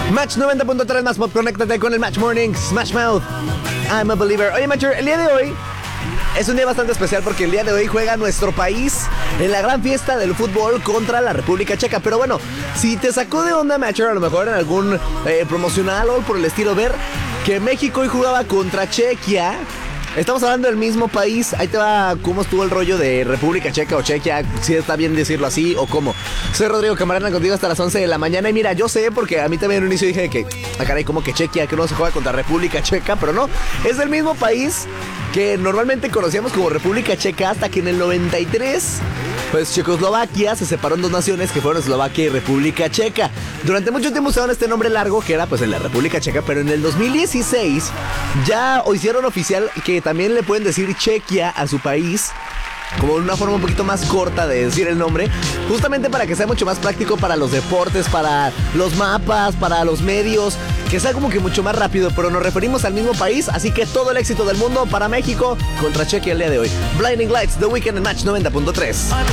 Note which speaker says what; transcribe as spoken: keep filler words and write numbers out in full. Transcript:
Speaker 1: Match noventa punto tres más pop, conéctate con el Match Morning, Smash Mouth, I'm a Believer. Oye, Matcher, el día de hoy es un día bastante especial porque el día de hoy juega nuestro país en la gran fiesta del fútbol contra la República Checa. Pero bueno, si te sacó de onda, Matcher, a lo mejor en algún eh, promocional o por el estilo, ver que México hoy jugaba contra Chequia. Estamos hablando del mismo país. Ahí te va cómo estuvo el rollo de República Checa o Chequia, si está bien decirlo así o cómo. Soy Rodrigo Camarena, contigo hasta las once de la mañana. Y mira, yo sé porque a mí también en un inicio dije que, ah, caray, como que Chequia, que no se juega contra República Checa, pero no, es el mismo país que normalmente conocíamos como República Checa hasta que en el noventa y tres, pues Checoslovaquia se separó en dos naciones que fueron Eslovaquia y República Checa. Durante mucho tiempo usaron este nombre largo que era pues en la República Checa, pero en el dos mil dieciséis ya hicieron oficial que también le pueden decir Chequia a su país, como una forma un poquito más corta de decir el nombre, justamente para que sea mucho más práctico para los deportes, para los mapas, para los medios, que sea como que mucho más rápido, pero nos referimos al mismo país, así que todo el éxito del mundo para México contra Chequia el día de hoy. Blinding Lights, The Weeknd en Match noventa punto tres.